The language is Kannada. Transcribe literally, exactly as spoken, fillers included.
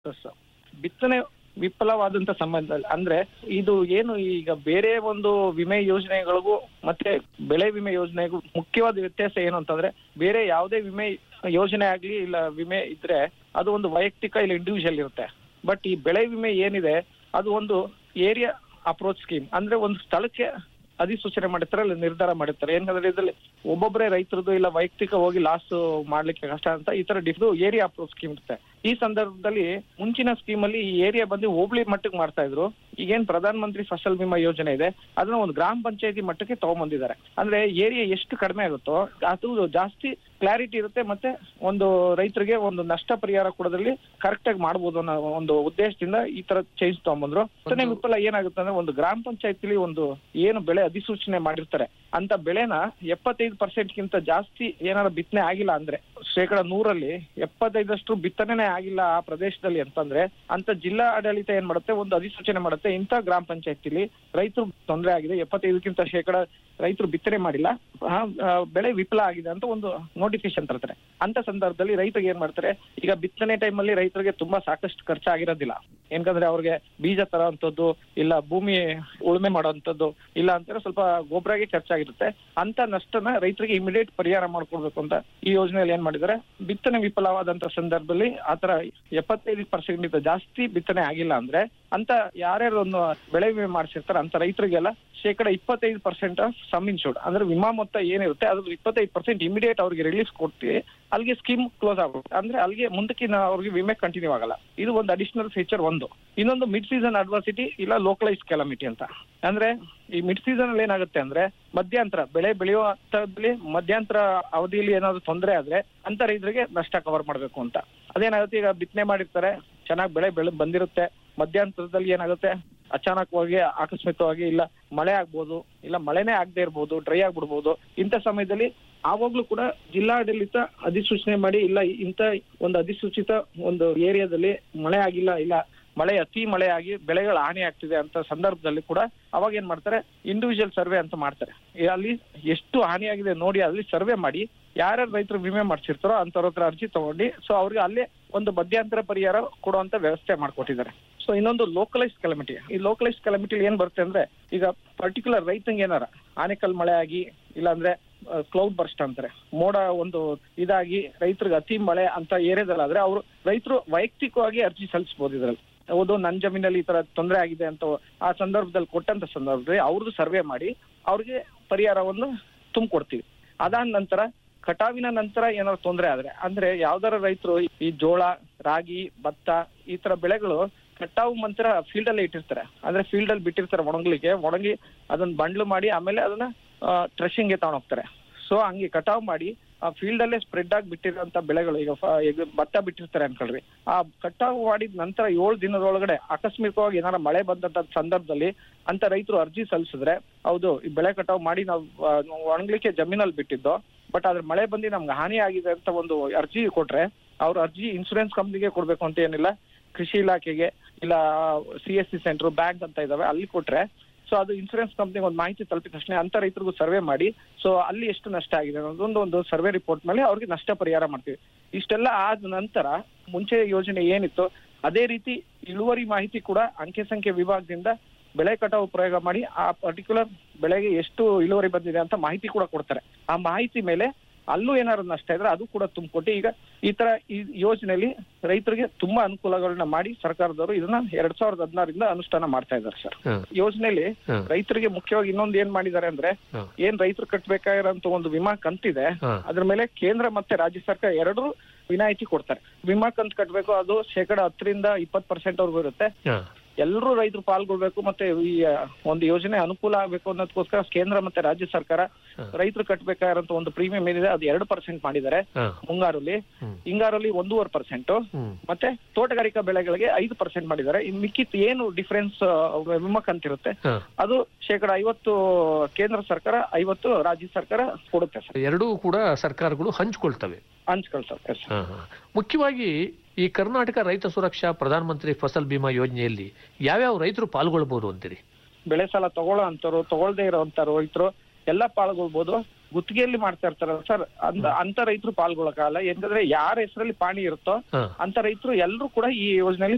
ಬಿತ್ತನೆ ವಿಫಲವಾದಂತ ಸಂಬಂಧ ಅಂದ್ರೆ ಇದು ಏನು ಈಗ ಬೇರೆ ಒಂದು ವಿಮೆ ಯೋಜನೆಗಳಿಗೂ ಮತ್ತೆ ಬೆಳೆ ವಿಮೆ ಯೋಜನೆಗೂ ಮುಖ್ಯವಾದ ವ್ಯತ್ಯಾಸ ಏನು ಅಂತಂದ್ರೆ, ಬೇರೆ ಯಾವುದೇ ವಿಮೆ ಯೋಜನೆ ಆಗ್ಲಿ ಇಲ್ಲ ವಿಮೆ ಇದ್ರೆ ಅದು ಒಂದು ವೈಯಕ್ತಿಕ ಇಲ್ಲ ಇಂಡಿವಿಜುವಲ್ ಇರುತ್ತೆ. ಬಟ್ ಈ ಬೆಳೆ ವಿಮೆ ಏನಿದೆ ಅದು ಒಂದು ಏರಿಯಾ ಅಪ್ರೋಚ್ ಸ್ಕೀಮ್, ಅಂದ್ರೆ ಒಂದು ಸ್ಥಳಕ್ಕೆ ಅಧಿಸೂಚನೆ ಮಾಡಿರ್ತಾರೆ, ಅಲ್ಲಿ ನಿರ್ಧಾರ ಮಾಡಿರ್ತಾರೆ. ಏನಂದ್ರೆ ಇದ್ರಲ್ಲಿ ಒಬ್ಬೊಬ್ಬರೇ ರೈತರದ್ದು ಇಲ್ಲ ವೈಯಕ್ತಿಕ ಹೋಗಿ ಲಾಸ್ ಮಾಡ್ಲಿಕ್ಕೆ ಕಷ್ಟ ಅಂತ ಈ ತರ ಡಿಫ್ ಏರಿಯಾ ಅಪ್ರೋಚ್ ಸ್ಕೀಮ್ ಇರುತ್ತೆ. ಈ ಸಂದರ್ಭದಲ್ಲಿ ಮುಂಚಿನ ಸ್ಕೀಮ್ ಅಲ್ಲಿ ಈ ಏರಿಯಾ ಬಂದು ಹೋಬಳಿ ಮಟ್ಟಕ್ಕೆ ಮಾಡ್ತಾ ಇದ್ರು. ಈಗೇನ್ ಪ್ರಧಾನ ಮಂತ್ರಿ ಫಸಲ್ ಬಿಮಾ ಯೋಜನೆ ಇದೆ ಅದನ್ನ ಒಂದು ಗ್ರಾಮ ಪಂಚಾಯತಿ ಮಟ್ಟಕ್ಕೆ ತಗೊಂಡ್ಬಂದಿದ್ದಾರೆ. ಅಂದ್ರೆ ಏರಿಯಾ ಎಷ್ಟು ಕಡಿಮೆ ಆಗುತ್ತೋ ಅದು ಜಾಸ್ತಿ ಕ್ಲಾರಿಟಿ ಇರುತ್ತೆ, ಮತ್ತೆ ಒಂದು ರೈತರಿಗೆ ಒಂದು ನಷ್ಟ ಪರಿಹಾರ ಕೊಡೋದ್ರಲ್ಲಿ ಕರೆಕ್ಟ್ ಆಗಿ ಮಾಡ್ಬೋದು ಅನ್ನೋ ಒಂದು ಉದ್ದೇಶದಿಂದ ಈ ತರ ಚೇಂಜ್ ತಗೊಂಡ್ಬಂದ್ರು. ಬಿತ್ತನೆ ವಿಫಲ ಏನಾಗುತ್ತೆ ಅಂದ್ರೆ, ಒಂದು ಗ್ರಾಮ ಪಂಚಾಯತಿಲಿ ಒಂದು ಏನು ಬೆಳೆ ಅಧಿಸೂಚನೆ ಮಾಡಿರ್ತಾರೆ ಅಂತ ಬೆಳೆನ ಎಪ್ಪತ್ತೈದು ಪರ್ಸೆಂಟ್ ಗಿಂತ ಜಾಸ್ತಿ ಏನಾರ ಬಿತ್ತನೆ ಆಗಿಲ್ಲ ಅಂದ್ರೆ, ಶೇಕಡ ನೂರಲ್ಲಿ ಎಪ್ಪತ್ತೈದಷ್ಟು ಬಿತ್ತನೆ ಆಗಿಲ್ಲ ಆ ಪ್ರದೇಶದಲ್ಲಿ ಅಂತಂದ್ರೆ, ಅಂತ ಜಿಲ್ಲಾ ಆಡಳಿತ ಏನ್ ಮಾಡುತ್ತೆ, ಒಂದು ಅಧಿಸೂಚನೆ ಮಾಡುತ್ತೆ, ಇಂಥ ಗ್ರಾಮ ಪಂಚಾಯತಿಲಿ ರೈತರು ತೊಂದರೆ ಆಗಿದೆ, ಎಪ್ಪತ್ತೈದಕ್ಕಿಂತ ಶೇಕಡ ರೈತರು ಬಿತ್ತನೆ ಮಾಡಿಲ್ಲ, ಬೆಳೆ ವಿಫಲ ಆಗಿದೆ ಅಂತ ಒಂದು ನೋಟಿಫಿಕೇಶನ್ ತರ್ತಾರೆ. ಅಂತ ಸಂದರ್ಭದಲ್ಲಿ ರೈತರಿಗೆ ಏನ್ ಮಾಡ್ತಾರೆ, ಈಗ ಬಿತ್ತನೆ ಟೈಮಲ್ಲಿ ರೈತರಿಗೆ ತುಂಬಾ ಸಾಕಷ್ಟು ಖರ್ಚಾಗಿರೋದಿಲ್ಲ. ಏನಂದ್ರೆ ಅವ್ರಿಗೆ ಬೀಜ ತರೋಂಥದ್ದು ಇಲ್ಲ ಭೂಮಿ ಉಳುಮೆ ಮಾಡೋಂಥದ್ದು ಇಲ್ಲ ಅಂತಾರೆ, ಸ್ವಲ್ಪ ಗೊಬ್ಬರಗೆ ಖರ್ಚಾಗಿರುತ್ತೆ. ಅಂತ ನಷ್ಟನ ರೈತರಿಗೆ ಇಮಿಡಿಯೇಟ್ ಪರಿಹಾರ ಮಾಡ್ಕೊಡ್ಬೇಕು ಅಂತ ಈ ಯೋಜನೆಯಲ್ಲಿ ಏನ್ ಮಾಡಿದ್ದಾರೆ, ಬಿತ್ತನೆ ವಿಫಲವಾದಂತ ಸಂದರ್ಭದಲ್ಲಿ ಆತರ ಎಪ್ಪತ್ತೈದು ಪರ್ಸೆಂಟ್ ಜಾಸ್ತಿ ಬಿತ್ತನೆ ಆಗಿಲ್ಲ ಅಂದ್ರೆ ಅಂತ ಯಾರ್ಯಾರು ಒಂದು ಬೆಳೆ ವಿಮೆ ಮಾಡಿಸಿರ್ತಾರೆ ಅಂತ ರೈತರಿಗೆಲ್ಲ ಶೇಕಡ ಇಪ್ಪತ್ತೈದು ಪರ್ಸೆಂಟ್ ಸಮ್ ಇನ್ಶೂರ್ಡ್ ಅಂದ್ರೆ ವಿಮಾ ಮೊತ್ತ ಏನಿರುತ್ತೆ ಅದ್ರ ಇಪ್ಪತ್ತೈದು ಪರ್ಸೆಂಟ್ ಇಮಿಡಿಯೇಟ್ ಅವ್ರಿಗೆ ರಿಲೀಸ್ ಕೊಡ್ತೀವಿ, ಅಲ್ಲಿಗೆ ಸ್ಕೀಮ್ ಕ್ಲೋಸ್ ಆಗುತ್ತೆ. ಅಂದ್ರೆ ಅಲ್ಲಿಗೆ ಮುಂದಕ್ಕಿನ ಅವ್ರಿಗೆ ವಿಮೆ ಕಂಟಿನ್ಯೂ ಆಗಲ್ಲ. ಇದು ಒಂದು ಅಡಿಷನಲ್ ಫೀಚರ್ ಒಂದು. ಇನ್ನೊಂದು ಮಿಡ್ ಸೀಸನ್ ಅಡ್ವರ್ಸಿಟಿ ಇಲ್ಲ ಲೋಕಲೈಸ್ ಕೆಲಾಮಿಟಿ ಅಂತ. ಅಂದ್ರೆ ಈ ಮಿಡ್ ಸೀಸನ್ ಅಲ್ಲಿ ಏನಾಗುತ್ತೆ ಅಂದ್ರೆ, ಮಧ್ಯಂತರ ಬೆಳೆ ಬೆಳೆಯುವ ಹಂತದಲ್ಲಿ ಮಧ್ಯಂತರ ಅವಧಿಯಲ್ಲಿ ಏನಾದ್ರು ತೊಂದರೆ ಆದ್ರೆ ಅಂತ ರೈತರಿಗೆ ನಷ್ಟ ಕವರ್ ಮಾಡ್ಬೇಕು ಅಂತ. ಅದೇನಾಗುತ್ತೆ, ಈಗ ಬಿತ್ತನೆ ಮಾಡಿರ್ತಾರೆ, ಚೆನ್ನಾಗಿ ಬೆಳೆ ಬೆಳೆ ಬಂದಿರುತ್ತೆ, ಮಧ್ಯಂತರದಲ್ಲಿ ಏನಾಗುತ್ತೆ ಅಚಾನಕವಾಗಿ ಆಕಸ್ಮಿಕವಾಗಿ ಇಲ್ಲ ಮಳೆ ಆಗ್ಬೋದು, ಇಲ್ಲ ಮಳೆನೇ ಆಗದೆ ಇರ್ಬೋದು, ಡ್ರೈ ಆಗ್ಬಿಡ್ಬೋದು. ಇಂಥ ಸಮಯದಲ್ಲಿ ಆವಾಗ್ಲೂ ಕೂಡ ಜಿಲ್ಲಾಡಳಿತ ಅಧಿಸೂಚನೆ ಮಾಡಿ ಇಲ್ಲ ಇಂಥ ಒಂದು ಅಧಿಸೂಚಿತ ಒಂದು ಏರಿಯಾದಲ್ಲಿ ಮಳೆ ಆಗಿಲ್ಲ, ಇಲ್ಲ ಮಳೆ ಅತಿ ಮಳೆ ಆಗಿ ಬೆಳೆಗಳ ಹಾನಿ ಆಗ್ತಿದೆ ಅಂತ ಸಂದರ್ಭದಲ್ಲಿ ಕೂಡ ಅವಾಗ ಏನ್ ಮಾಡ್ತಾರೆ, ಇಂಡಿವಿಜುವಲ್ ಸರ್ವೆ ಅಂತ ಮಾಡ್ತಾರೆ. ಅಲ್ಲಿ ಎಷ್ಟು ಹಾನಿ ಆಗಿದೆ ನೋಡಿ ಅಲ್ಲಿ ಸರ್ವೆ ಮಾಡಿ ಯಾರ್ಯಾರು ರೈತರು ವಿಮೆ ಮಾಡಿಸಿರ್ತಾರೋ ಅಂತವ್ರ ಹತ್ರ ಅರ್ಜಿ ತಗೊಂಡು ಸೊ ಅವ್ರಿಗೆ ಅಲ್ಲೇ ಒಂದು ಮಧ್ಯಂತರ ಪರಿಹಾರ ಕೊಡುವಂತ ವ್ಯವಸ್ಥೆ ಮಾಡ್ಕೊಟ್ಟಿದ್ದಾರೆ. ಸೊ ಇನ್ನೊಂದು ಲೋಕಲೈಸ್ ಕೆಲಾಮಿಟಿ. ಈ ಲೋಕಲೈಸ್ ಕೆಲಾಮಿಟಿಲಿ ಏನ್ ಬರುತ್ತೆ ಅಂದ್ರೆ, ಈಗ ಪರ್ಟಿಕ್ಯುಲರ್ ರೈತಂಗೆ ಏನಾರ ಆನೆಕಲ್ ಮಳೆ ಆಗಿ ಇಲ್ಲಾಂದ್ರೆ ಕ್ಲೌಡ್ ಬರ್ಸ್ಟ್ ಅಂತಾರೆ, ಮೋಡ ಒಂದು ಇದಾಗಿ ರೈತರಿಗೆ ಅತಿ ಮಳೆ ಅಂತ ಏರಿಯಾದಲ್ಲಾದ್ರೆ ಅವರು ರೈತರು ವೈಯಕ್ತಿಕವಾಗಿ ಅರ್ಜಿ ಸಲ್ಲಿಸಬಹುದು. ಇದ್ರಲ್ಲಿ ಹೌದು ನನ್ನ ಜಮೀನಲ್ಲಿ ಈ ತರ ತೊಂದರೆ ಆಗಿದೆ ಅಂತ ಆ ಸಂದರ್ಭದಲ್ಲಿ ಕೊಟ್ಟಂತ ಸಂದರ್ಭದಲ್ಲಿ ಅವ್ರದ್ದು ಸರ್ವೆ ಮಾಡಿ ಅವ್ರಿಗೆ ಪರಿಹಾರವನ್ನು ತುಂಬಿಕೊಡ್ತೀವಿ. ಅದಾದ ನಂತರ ಕಟಾವಿನ ನಂತರ ಏನಾದ್ರು ತೊಂದರೆ ಆದ್ರೆ, ಅಂದ್ರೆ ಯಾವ್ದಾರ ರೈತರು ಈ ಜೋಳ, ರಾಗಿ, ಭತ್ತ ಈ ತರ ಬೆಳೆಗಳು ಕಟಾವು ನಂತರ ಫೀಲ್ಡ್ ಅಲ್ಲೇ ಇಟ್ಟಿರ್ತಾರೆ, ಅಂದ್ರೆ ಫೀಲ್ಡ್ ಅಲ್ಲಿ ಬಿಟ್ಟಿರ್ತಾರೆ ಒಣಗ್ಲಿಕ್ಕೆ, ಒಣಗಿ ಅದನ್ನ ಬಂಡ್ಲು ಮಾಡಿ ಆಮೇಲೆ ಅದನ್ನ ಟ್ರೆಶಿಂಗ್ಗೆ ತಗೊಂಡ್ ಹೋಗ್ತಾರೆ. ಸೊ ಹಂಗೆ ಕಟಾವ್ ಮಾಡಿ ಆ ಫೀಲ್ಡ್ ಅಲ್ಲೇ ಸ್ಪ್ರೆಡ್ ಆಗಿ ಬಿಟ್ಟಿರೋಂತ ಬೆಳೆಗಳು, ಈಗ ಈಗ ಭತ್ತ ಬಿಟ್ಟಿರ್ತಾರೆ ಅನ್ಕೊಳ್ರಿ, ಆ ಕಟಾವು ಮಾಡಿದ ನಂತರ ಏಳು ದಿನದೊಳಗಡೆ ಆಕಸ್ಮಿಕವಾಗಿ ಏನಾರ ಮಳೆ ಬಂದಂತ ಸಂದರ್ಭದಲ್ಲಿ ಅಂತ ರೈತರು ಅರ್ಜಿ ಸಲ್ಲಿಸಿದ್ರೆ, ಹೌದು ಈ ಬೆಳೆ ಕಟಾವು ಮಾಡಿ ನಾವು ಒಣಗ್ಲಿಕ್ಕೆ ಜಮೀನಲ್ಲಿ ಬಿಟ್ಟಿದ್ದು, ಬಟ್ ಅದ್ರ ಮಳೆ ಬಂದು ನಮ್ಗೆ ಹಾನಿ ಆಗಿದೆ ಅಂತ ಒಂದು ಅರ್ಜಿ ಕೊಟ್ರೆ ಅವ್ರ ಅರ್ಜಿ ಇನ್ಸೂರೆನ್ಸ್ ಕಂಪ್ನಿಗೆ ಕೊಡ್ಬೇಕು ಅಂತ ಏನಿಲ್ಲ, ಕೃಷಿ ಇಲಾಖೆಗೆ ಇಲ್ಲ C S C centre, bank ಅಂತ ಇದಾವೆ ಅಲ್ಲಿ ಕೊಟ್ರೆ ಸೊ ಅದು ಇನ್ಸೂರೆನ್ಸ್ ಕಂಪ್ನಿಗೆ ಒಂದು ಮಾಹಿತಿ ತಲುಪಿದ ತಕ್ಷಣ ಅಂತ ರೈತರಿಗೂ ಸರ್ವೆ ಮಾಡಿ ಸೊ ಅಲ್ಲಿ ಎಷ್ಟು ನಷ್ಟ ಆಗಿದೆ ಅನ್ನೋದೊಂದು ಒಂದು ಸರ್ವೆ ರಿಪೋರ್ಟ್ ಮೇಲೆ ಅವ್ರಿಗೆ ನಷ್ಟ ಪರಿಹಾರ ಮಾಡ್ತೀವಿ. ಇಷ್ಟೆಲ್ಲ ಆದ ನಂತರ ಮುಂಚೆ ಯೋಜನೆ ಏನಿತ್ತು ಅದೇ ರೀತಿ ಇಳುವರಿ ಮಾಹಿತಿ ಕೂಡ ಅಂಕೆ ಸಂಖ್ಯೆ ವಿಭಾಗದಿಂದ ಬೆಳೆ ಕಟಾವು ಪ್ರಯೋಗ ಮಾಡಿ ಆ ಪರ್ಟಿಕ್ಯುಲರ್ ಬೆಳೆಗೆ ಎಷ್ಟು ಇಳುವರಿ ಬಂದಿದೆ ಅಂತ ಮಾಹಿತಿ ಕೂಡ ಕೊಡ್ತಾರೆ. ಆ ಮಾಹಿತಿ ಮೇಲೆ ಅಲ್ಲೂ ಏನಾದ್ರು ನಷ್ಟ ಇದ್ರೆ ಅದು ಕೂಡ ತುಂಬಿಕೊಟ್ಟು ಈಗ ಈ ತರ ಈ ಯೋಜನೆಯಲ್ಲಿ ರೈತರಿಗೆ ತುಂಬಾ ಅನುಕೂಲಗಳನ್ನ ಮಾಡಿ ಸರ್ಕಾರದವರು ಇದನ್ನ ಎರಡ್ ಸಾವಿರದ ಹದಿನಾರರಿಂದ ಅನುಷ್ಠಾನ ಮಾಡ್ತಾ ಇದ್ದಾರೆ ಸರ್. ಯೋಜನೆಯಲ್ಲಿ ರೈತರಿಗೆ ಮುಖ್ಯವಾಗಿ ಇನ್ನೊಂದು ಏನ್ ಮಾಡಿದ್ದಾರೆ ಅಂದ್ರೆ, ಏನ್ ರೈತರು ಕಟ್ಟಬೇಕಾಗಿರೋಂತ ಒಂದು ವಿಮಾ ಕಂತಿದೆ ಅದ್ರ ಮೇಲೆ ಕೇಂದ್ರ ಮತ್ತೆ ರಾಜ್ಯ ಸರ್ಕಾರ ಎರಡೂ ವಿನಾಯಿತಿ ಕೊಡ್ತಾರೆ. ವಿಮಾ ಕಂತು ಕಟ್ಟಬೇಕು, ಅದು ಶೇಕಡ ಹತ್ತರಿಂದ ಇಪ್ಪತ್ತು ಪರ್ಸೆಂಟ್ ವರ್ಗೂ ಇರುತ್ತೆ. ಎಲ್ಲರೂ ರೈತರು ಪಾಲ್ಗೊಳ್ಬೇಕು ಮತ್ತೆ ಈ ಒಂದು ಯೋಜನೆ ಅನುಕೂಲ ಆಗ್ಬೇಕು ಅನ್ನೋದಕ್ಕೋಸ್ಕರ ಕೇಂದ್ರ ಮತ್ತೆ ರಾಜ್ಯ ಸರ್ಕಾರ ರೈತರು ಕಟ್ಟಬೇಕಾಗಿರೋಂತ ಒಂದು ಪ್ರೀಮಿಯಂ ಏನಿದೆ ಅದು ಎರಡು ಪರ್ಸೆಂಟ್ ಮಾಡಿದ್ದಾರೆ ಮುಂಗಾರಲ್ಲಿ, ಹಿಂಗಾರಲ್ಲಿ ಒಂದೂವರೆ ಪರ್ಸೆಂಟ್ ಮತ್ತೆ ತೋಟಗಾರಿಕಾ ಬೆಳೆಗಳಿಗೆ ಐದು ಪರ್ಸೆಂಟ್ ಮಾಡಿದ್ದಾರೆ. ಇನ್ ಮಿಕ್ಕಿತ್ ಏನು ಡಿಫರೆನ್ಸ್ ವಿಮಾ ಕಂತಿರುತ್ತೆ ಅದು ಶೇಕಡ ಐವತ್ತು ಕೇಂದ್ರ ಸರ್ಕಾರ, ಐವತ್ತು ರಾಜ್ಯ ಸರ್ಕಾರ ಕೊಡುತ್ತೆ ಸರ್. ಎರಡೂ ಕೂಡ ಸರ್ಕಾರಗಳು ಹಂಚ್ಕೊಳ್ತವೆ ಹಂಚ್ಕೊಳ್ತವೆ ಮುಖ್ಯವಾಗಿ ಈ ಕರ್ನಾಟಕ ರೈತ ಸುರಕ್ಷಾ ಪ್ರಧಾನ ಮಂತ್ರಿ ಫಸಲ್ ಬಿಮಾ ಯೋಜನೆಯಲ್ಲಿ ಯಾವ್ಯಾವ ರೈತರು ಪಾಲ್ಗೊಳ್ಬಹುದು ಅಂತೀರಿ? ಬೆಳೆ ಸಾಲ ತಗೊಳ್ಳೋ ಅಂತವ್ರು, ತಗೊಳ್ದೇ ಇರೋಂತ ರೈತರು ಎಲ್ಲ ಪಾಲ್ಗೊಳ್ಬಹುದು. ಗುತ್ತಿಗೆಯಲ್ಲಿ ಮಾಡ್ತಾ ಇರ್ತಾರ ಸರ್, ಅಂತ ಅಂತ ರೈತರು ಪಾಲ್ಗೊಳ್ಳಕಾಗಲ್ಲ. ಯಾಕಂದ್ರೆ ಯಾರ ಹೆಸರಲ್ಲಿ ಪಾಣಿ ಇರುತ್ತೋ ಅಂತ ರೈತರು ಎಲ್ಲರೂ ಕೂಡ ಈ ಯೋಜನೆಯಲ್ಲಿ